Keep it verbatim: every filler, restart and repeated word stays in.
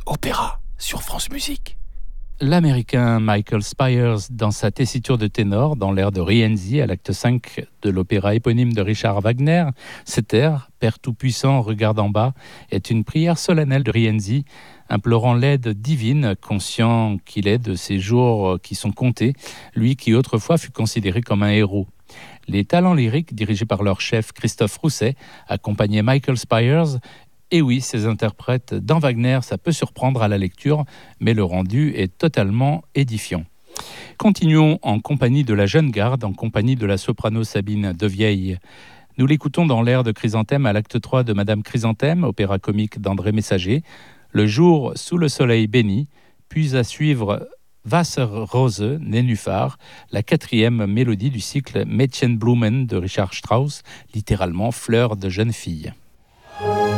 Opéra sur France Musique. L'Américain Michael Spyers, dans sa tessiture de ténor, dans l'air de Rienzi, à l'acte cinq de l'opéra éponyme de Richard Wagner, cet air, Père Tout-Puissant, regarde en bas, est une prière solennelle de Rienzi, implorant l'aide divine, conscient qu'il est de ces jours qui sont comptés, lui qui autrefois fut considéré comme un héros. Les talents lyriques, dirigés par leur chef Christophe Rousset, accompagnaient Michael Spyers. Et oui, ces interprètes dans Wagner, ça peut surprendre à la lecture, mais le rendu est totalement édifiant. Continuons en compagnie de la jeune garde, en compagnie de la soprano Sabine Devieille. Nous l'écoutons dans l'air de Chrysanthème à l'acte trois de Madame Chrysanthème, opéra comique d'André Messager, Le jour sous le soleil béni, puis à suivre Wasserrose, Nénuphar, la quatrième mélodie du cycle Mädchenblumen de Richard Strauss, littéralement fleur de jeune fille.